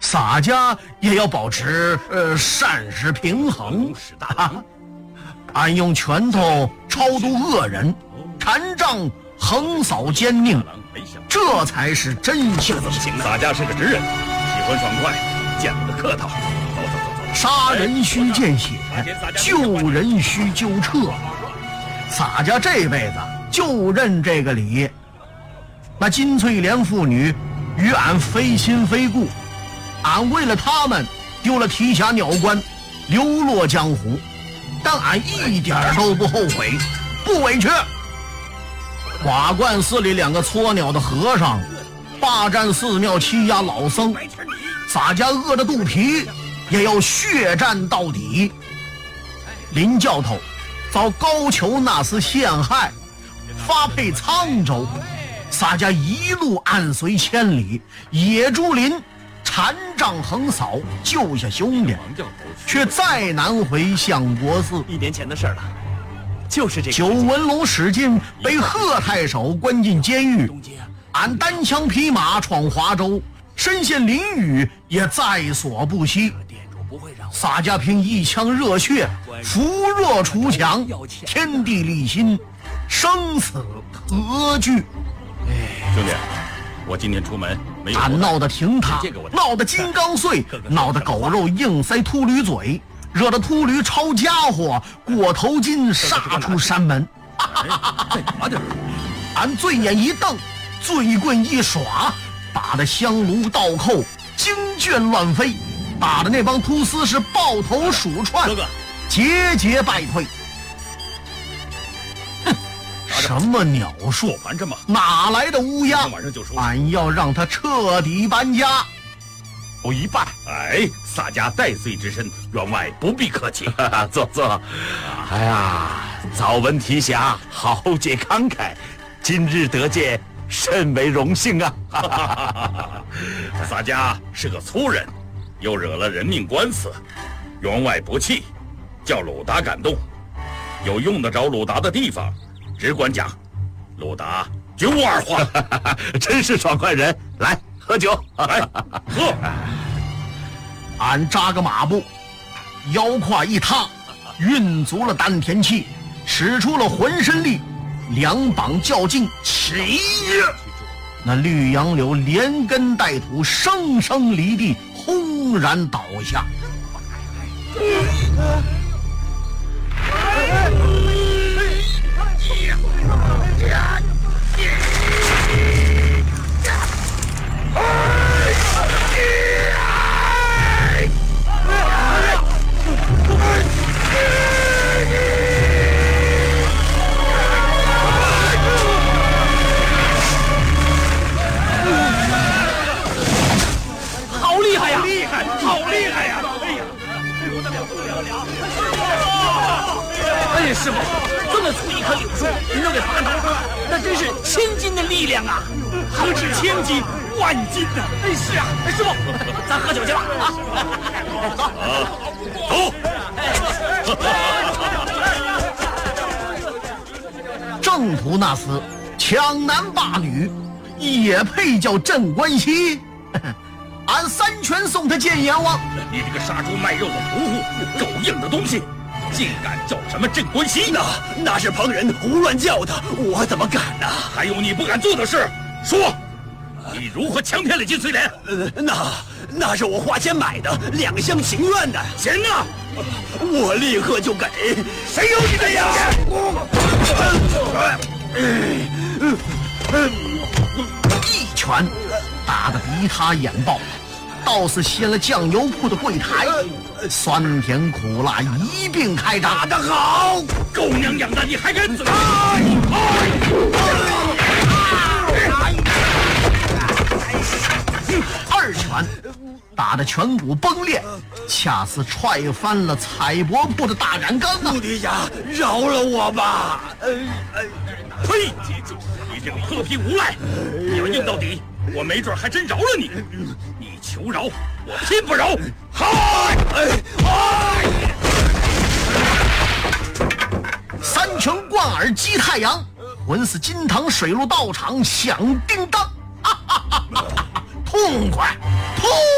洒家也要保持善事平衡啊！俺用拳头超度恶人，禅杖横扫奸佞，这才是真相。 这怎么行呢？洒家是个直人，喜欢爽快，见不得客套。走。 杀人须见血，救人须救彻。洒家这辈子就认这个理。那金翠莲父女与俺非亲非故，俺为了他们丢了提辖鸟官，流落江湖，但俺一点都不后悔，不委屈。瓦罐寺里2个撮鸟的和尚霸占寺庙，欺压老僧，洒家饿的肚皮也要血战到底。林教头遭高俅那厮陷害，发配沧州，洒家一路暗随千里，野猪林禅杖横扫，救下兄弟，却再难回相国寺。 1年前的事了，就是这个。 九纹龙史进被贺太守关进监狱，俺单枪匹马闯华州，身陷囹圄也在所不惜。洒家凭一腔热血，扶弱除强，天地立心，生死何惧？ 兄弟，我今天出门没有。 俺闹得停他，闹得金刚碎，闹得狗肉硬塞秃驴嘴，惹得秃驴抄家伙，过头巾杀出山门。俺醉眼一瞪，醉棍一耍，打得香炉倒扣，经卷乱飞，打的那帮秃厮是抱头鼠窜，节节败退。什么鸟术？哪来的乌鸦？俺要让他彻底搬家。 不一半。哎，洒家戴罪之身，员外不必客气。 坐。哎呀，早闻提辖，豪杰慷慨，今日得见，甚为荣幸啊！ 洒家是个粗人，又惹了人命官司，员外不气，叫鲁达感动。有用得着鲁达的地方，只管讲，鲁达绝无二话。 真是爽快人，来喝酒， 来喝。 俺扎个马步，腰胯一踏，运足了丹田气，使出了浑身力，2膀较劲，起！那绿杨柳连根带土，生生离地，轰然倒下。 好厉害呀！ 好厉害呀！ 哎呀，师傅，这么粗一棵柳树，您都给爬倒了，那真是千斤的力量啊！何止千斤，万斤呢！哎，是啊，师傅，咱喝酒去吧啊！ 走。 正途那厮抢男霸女，也配叫镇关西？俺3拳送他见阎王！ 你这个杀猪卖肉的屠户，狗硬的东西，竟敢叫什么镇关西？ 那是旁人胡乱叫的，我怎么敢呢？ 还有你不敢做的事，说，你如何强骗了金翠莲？ 那是我花钱买的，两厢情愿的。 钱呢？ 我立刻就给。 谁有你的呀？ 一拳打得鼻塌眼爆，倒似掀了酱油铺的柜台，酸甜苦辣一并开打。 打得好！狗娘养的，你还敢嘴？ 二拳打得颧骨崩裂，恰似踹翻了彩帛铺的大染缸啊！ 陆地下，饶了我吧！ 呸！你这个泼皮无赖，你要硬到底，我没准还真饶了你。你求饶，我偏不饶！嗨 ！3拳贯耳击太阳，浑似金堂水陆道场响叮当，痛快！